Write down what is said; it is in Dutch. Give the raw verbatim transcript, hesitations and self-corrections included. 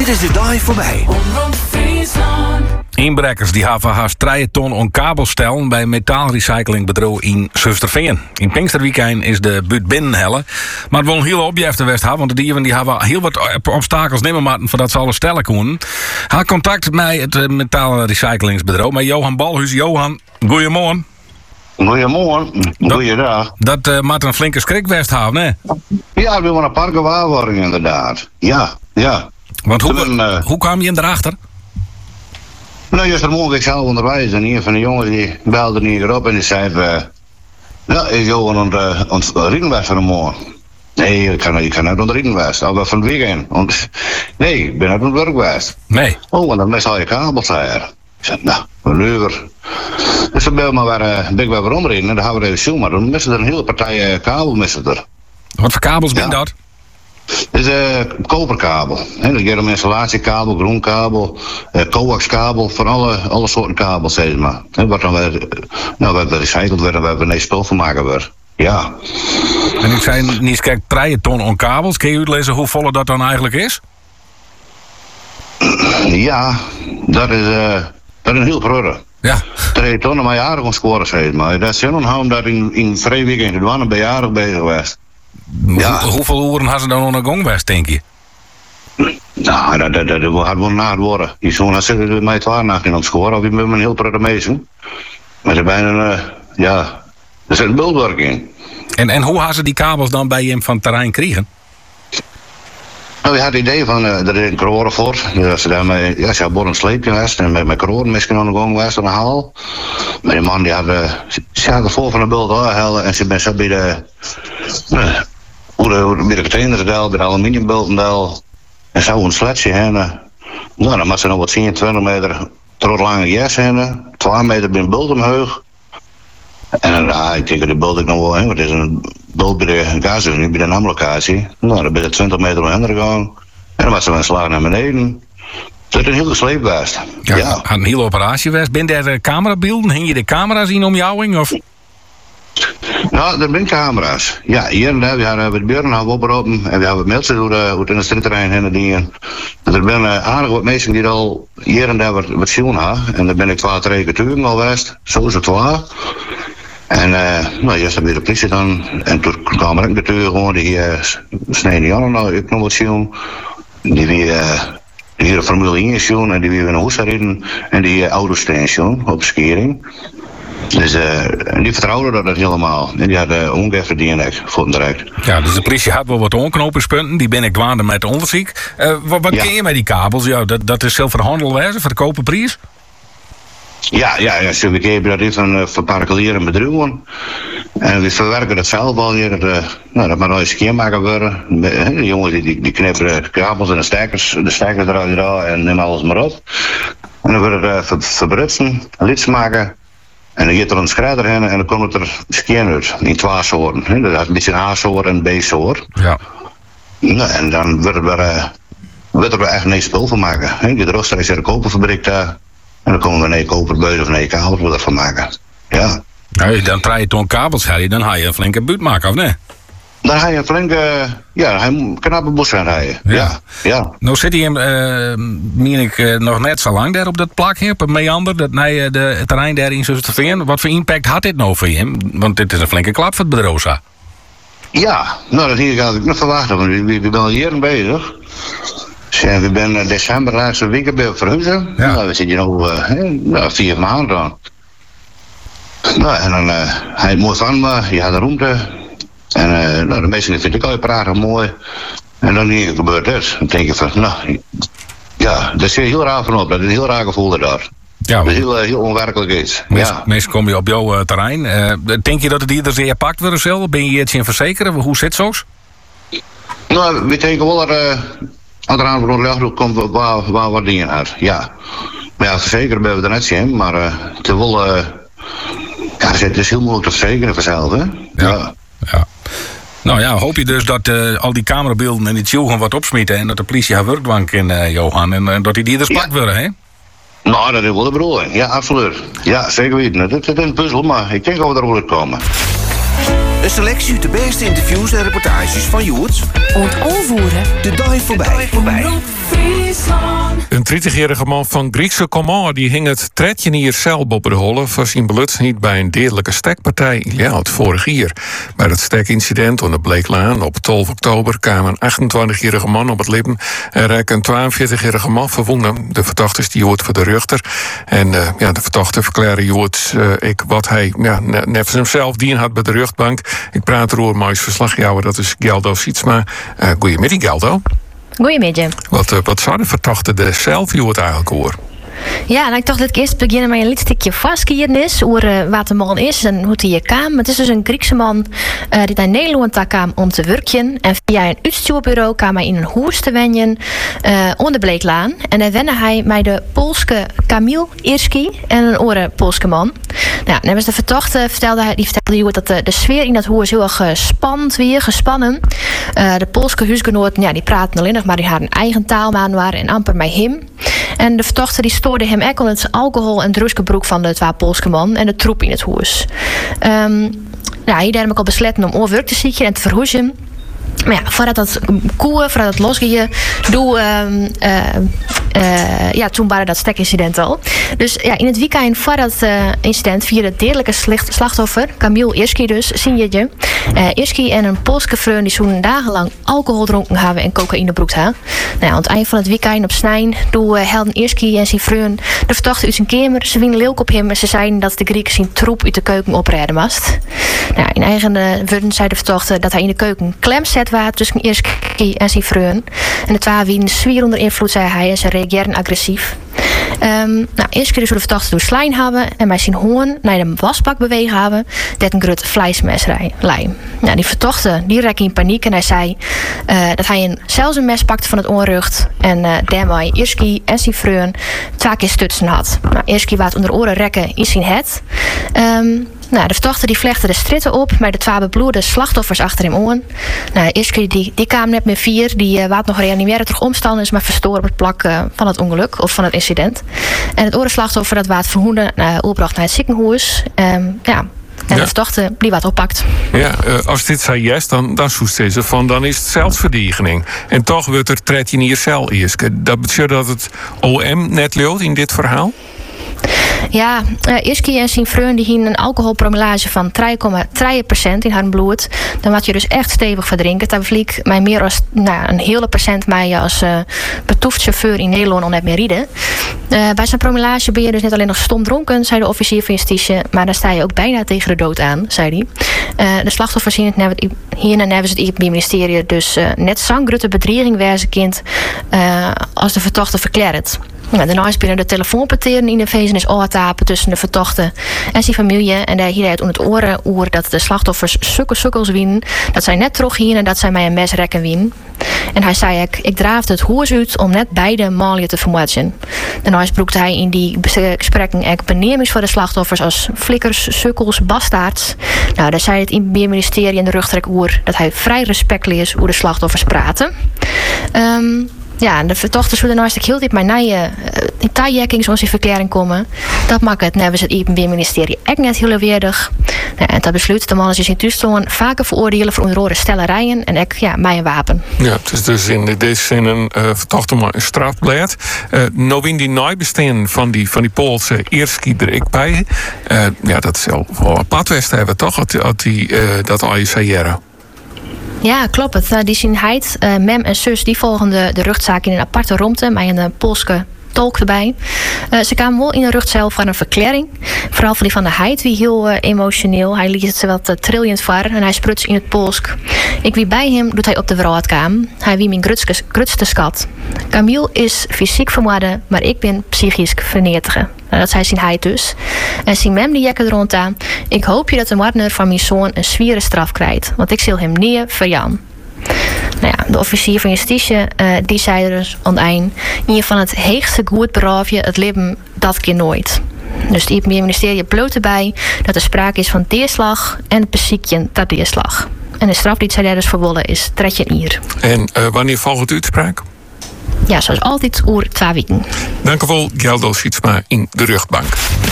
is de dag voorbij. Inbrekkers die hebben haast drie ton aan kabelstellen bij metaalrecyclingbedrijf in Zusterveen. In Pinksterweekend is de buurt binnenhellen. Maar het wil een hele opjefte West hebben, want de dieven die hebben heel wat obstakels nemen maken voordat ze alle stellen kunnen. Ha contact met het metaalrecyclingsbedrijf, met Johan Balhuis. Johan, goeiemorgen. Goedemorgen, goeiedag. Dat uh, maakt een flinke schrik West hebben, hè? Ja, we willen een parkenwaarwording inderdaad. Ja, ja. Want hoe, Toen, uh, hoe kwam je erachter? Nou, gistermorgen ik zelf onderwijs en een van de jongens die belde hier op en die zei: uh, ja, is Johan aan ons Riedenwest van de morgen? Nee, ik kan, ik kan net aan de Riedenwest, al van het weekend. Want, nee, ik ben net aan het werk geweest. Nee. Oh, en dan mis al je kabels hier. Ik zei, nou, wat leuker. Dus dan ben ik maar weer, uh, ben ik weer weer onderin en dan gaan we even zien, maar dan missen er een hele partij uh, kabel missen er. Wat voor kabels ben Ja. dat? Het is een uh, koperkabel. He, dat gaat om installatiekabel, groenkabel, uh, coaxkabel, van alle, alle soorten kabels, zeg maar. He, wat dan weer, nou, wat gerecycled werd en waar we nee spul van maken wordt. Ja. En ik zei niet, kijk, drie ton aan kabels. Kun je uitlezen hoe vol dat dan eigenlijk is? Ja, dat is, uh, dat is een heel groot. Ja. Drie tonnen maar jaren kon scoren, zeg maar. Dat is zin aan dat in, in vrij week in de douane ben jaren bezig geweest. Ja. Hoe, hoeveel uren hadden ze dan aan de gang geweest, denk je? Nou, dat, dat, dat, dat gaat wel na worden. Die zoon had zitten mij twaalf nacht in aan het scoren, of je met een heel prettig meesten. Maar er bijna, uh, ja, er zit een beeldwerk in. En, en hoe hadden ze die kabels dan bij hem van het terrein kregen? Nou, je had het idee van, uh, er is een kroren voor. Dus ze daarmee, ja, ze hadden een sleepje geweest en met mijn kroren misschien aan de gang geweest aan de haal. Maar die man die had, uh, ze had voor van de beeld aangehaald en ze ben zo bij de, uh, hoe de, hoe de, bij de containerdel, bij de aluminiumbultendel. En zo een sletje heen. Uh, nou, dan moet ze nog wat tien, twintig meter trots lange jas heen. twaalf meter bij een bult omhoog. En uh, ik denk dat die bult ik nog wel heen, want het is een bult bij de gasunie, bij de NAM-locatie. Nou, dan ben je twintig meter omheen gegaan. En dan was ze een slag naar beneden. Het is een hele sleep geweest. Ja, Ja. had een hele operatie geweest. Ben er uh, camerabeelden? Hing je de camera's in om jou heen? Of? Nou, er zijn camera's. Ja, hier en daar. We hebben de buren hebben opgeroepen. En we hebben mensen hoe het in het stripterrein heen dingen. Er zijn uh, aardig wat mensen die al hier en daar wat, wat zien hebben. En daar ben ik twaalf drie getuigen al geweest. Zo is het waar. En uh, nou, eerst hebben we de politie dan. En toen kwam er ook de tuur gewoon. Die uh, sneden Jan nou, ik nog wat zien. Die weer uh, die de Formule één zien. En die weer naar Hoesa reden. En die uh, autosteen zien op skering. Dus uh, en die vertrouwden dat helemaal. En die hadden ongeveer die en ik voor direct. Ja, dus de politie had wel wat onknopingspunten. Die ben ik dwaande met onderzoek. Uh, wat wat Ja. ken je met die kabels? Ja, dat, dat is zelf verhandeld wezen, voor de koperprijs? Ja, ja, ja, zo begrepen dat even uh, voor particuliere bedrijven. En we verwerken dat zelf al hier. Dat, uh, nou, dat moet nog eens een keer maken worden. De jongens die, die, die knippen de kabels en de stekkers, de stekkers eruit eruit en nemen alles maar op. En dan wordt het uh, ver, verbrutsen, lids maken. En dan gaat er een schrijder heen en dan komt er skien uit. In twee soorten. He. Dat is een beetje een A-soort en een B-soort. Ja. Nou, en dan wordt er, uh, wordt er echt niks spul van maken. He. Die rooster is er een koperfabriek daar. En dan komen we een koperbuis of een kabels ervan maken. Ja. Nou, dan draai je ton kabels, Harry, dan ga je een flinke buurt maken, of nee? Dan ga je een flinke, ja, hij moet een knappe bos gaan rijden. Ja. Ja, ja. Nou zit hij hem, uh, meen ik, uh, nog net zo lang daar op dat plak hier, op een meander, dat nee, uh, de, het terrein daar in Zusterveen. Wat voor impact had dit nou voor hem? Want dit is een flinke klap voor het bedrijf, zo. Ja, nou dat hier had ik nog verwachten, want we, we, we zijn hier bezig. Dus, uh, we zijn uh, december laatste week bij verhuizen. Ja. Nou, we zitten hier nog uh, nou, vier maanden aan. Nou, en dan, uh, hij mooi van me, je had de ruimte. En uh, nou, de meesten vind ik al prachtig mooi. En dan hier gebeurt dit. Dan denk je van, nou, ja, dat is heel raar van op. Dat is een heel raar gevoel daar. Ja, Dat is heel, uh, heel onwerkelijk iets. meestal, Ja. meestal kom je op jouw uh, terrein. Uh, denk je dat het ieder zeer pakt wordt zelf? Ben je iets in verzekeren? Hoe zit het zo? Nou, we denken wel dat uh, aan de rand van de lucht komt waar, waar wat dingen uit. Ja. Maar ja, verzekeren ben we er net zien, maar uh, het is wel, uh, ja, het is heel moeilijk te verzekeren vanzelf, hè? Ja. Ja. Ja. Nou ja, hoop je dus dat uh, al die camerabeelden en die tjoegen wat opsmieten en dat de politie haar werkbank in, uh, Johan, en uh, dat die ieders pakt worden, hè? Nou, dat is wel de bedoeling. Ja, absoluut. Ja, zeker weten. Het is een puzzel, maar ik denk dat we er wel komen. Een selectie uit de beste interviews en reportages van Joert. Ontoonvoeren. De dag voorbij. voorbij. Een dertigjarige man van Griekse komaf die hing het tredje hier zelf op de holle voor zijn belutsing bij een dierlijke stekpartij ja, het vorig jaar. Bij het stekincident op de Bleeklaan op twaalf oktober kwam een achtentwintigjarige man op het lippen en raakte een tweeënveertigjarige man verwonden. De verdachte is die Joert voor de rechter. En uh, ja, de verdachte verklaarde Joert uh, ik wat hij ja, nevens hemzelf dien had bij de rechtbank. Ik praat erover met verslagjouwer, dat is Geldo Sietsma. Uh, Goedemiddag, Geldo. Goedemiddag. Wat, uh, wat zou de verdachte er zelf Joert eigenlijk hoor? Ja, nou, ik dacht dat ik eerst beginnen met een licht stukje vastgeschiedenis over uh, wat de man is en hoe hij hier kwam. Het is dus een Griekse man uh, die naar Nederland kwam om te werken. En via een uitstuurbureau kwam hij in een huis te wenjen uh, onder de Bleeklaan. En dan wende hij met de Poolse Kamil Irski en een andere Poolse man. Nou, dan was de verdachte, vertelde hij, die vertelde hoe dat de, de sfeer in dat huis heel erg spannend weer, gespannen. Uh, de Poolse huisgenoten, ja, die praten alleen nog maar die hadden een eigen taalmaan waren en amper met hem. En de verdachte die stoorde hem ook aan het alcohol- en drugsgebruik van de twee Poolse man en de troep in het huis. Um, ja, hier hebben we al besloten om oorwerk te zieken en te verhoezen. Maar ja, voordat dat koeën, voordat dat losging, doe, um, uh, uh, ja, toen waren dat stekincident al. Dus ja, in het weekend voor dat uh, incident vierde het dierlijke slachtoffer, Kamil Irski dus, zie je je. Uh, Irski en een Poolse vriend die zo'n dagenlang alcohol dronken hebben en cocaïne broekt hebben. Nou, aan het eind van het weekend op Snijn doen uh, helden Irski en zijn vriend de verdachte uit zijn kamer. Ze wien leuk op hem en ze zeiden dat de Griek zijn troep uit de keuken oprijden moest. Nou, in eigen uh, woorden zei de verdachte dat hij in de keuken klem zet was tussen Irski en zijn vriend. En de twee wien zwier onder invloed, zei hij, en ze reageerden agressief. Um, nou, eerst keer dus de verdachte door slijn hebben en bij zijn hoorn naar de wasbak bewegen hebben, dat een groot vleesmesrij lei. Nou, die verdachte die raakte in paniek en hij zei uh, dat hij een, zelfs een mes pakte van het onrecht en uh, daarmee Irski en zijn vriend twee keer stutsen had. Nou, Irski wat onder oren rekken in zijn het. Um, Nou, de verdachte die vlechte de stritten op met de twee bebloede slachtoffers achter hem aan. Nou, Irski die, die kwam net met vier, die uh, waat nog reanimeren terug omstaan is, maar verstoord op het plak uh, van het ongeluk of van het incident. En het andere slachtoffer dat waat verhoeden uh, opbracht naar het ziekenhuis. Um, ja. En ja. De verdachte die wat oppakt. Ja, uh, als dit zei yes, dan, dan zoest ze van dan is het zelfverdediging. En toch wordt er tred je hier cel eerst. Dat betekent dat het O M net loopt in dit verhaal? Ja, uh, Irski en zijn vriend die hadden een alcoholpromillage van drie komma drie procent in haar bloed. Dan wat je dus echt stevig verdrinken. Dat vlieg mij meer als nou, een hele procent mij als uh, betoefd chauffeur in Nederland al net meer rijden. Uh, bij zijn promillage ben je dus niet alleen nog stom dronken, zei de officier van justitie, maar dan sta je ook bijna tegen de dood aan, zei hij. Uh, de slachtoffers hier en hebben ze het ministerie dus uh, net zo'n grote bedreiging wezen kind uh, als de verdachte verklaart. Ja, daarna is binnen de telefoonparteren in de vezenis oortapen tussen de verdachte en zijn familie. En daar hier het om het oren oer dat de slachtoffers sukke sukkels winnen. Dat zij net terug hier en dat zij mij een mes rekken winnen. En hij zei ik, ik draafde het hoers uit om net beide malen te vermoeden. Daarna broekte hij in die gesprekken ook benemings voor de slachtoffers als flikkers, sukkels, bastaards. Nou, daar zei het in het ministerie en de rugtrek oer dat hij vrij respectloos hoe de slachtoffers praten. Um, Ja, de verdachten zullen nou heel diep maar naar je detailjekkings zoals die verklaring komen. Dat maakt het nevens het Openbaar Ministerie echt net heel weerdig. Ja, en dat besluit de mannen in toestand vaker veroordelen voor onderhoren stellerijen en ik ja, mij een wapen. Ja, het is dus in deze zin een uh, verdachte maar een strafblad. Uh, nou in die nabestaan van die, van die Poolse Irski er ik bij. Uh, ja, dat is wel een padwest hebben toch, dat die, uh, dat A I C R. Ja, klopt het. Die zien heid, uh, mem en zus, die volgen de, de rechtszaak in een aparte ruimte met een uh, Poolse tolk erbij. Uh, ze kwamen wel in de rechtszaal van een verklaring. Vooral van die van de heid, wie heel uh, emotioneel. Hij liet het wat uh, trillend voor en hij sprutst in het Poolsk. Ik wie bij hem doet hij op de vrouwenkamer. Hij wie mijn grootste schat. Kamil is fysiek vermoeden, maar ik ben psychisch vernietigd. Nou, dat zei zijn heid dus. En zijn mem die jekke er rond aan. Ik hoop je dat de partner van mijn zoon een zwiere straf krijgt, want ik zal hem neer verjan. Nou ja, de officier van justitie uh, die zei er dus aan het eind. In van het heegste goed beraaf je het leven dat keer nooit. Dus het Openbaar Ministerie bloot erbij dat er sprake is van deerslag en het beziekje dat deerslag. En de straf die zij daar dus verwollen is tredje hier. En uh, wanneer volgt de uitspraak? Ja, zoals altijd oer twee weken. Dank u wel, Geldo Sietsma in de rechtbank.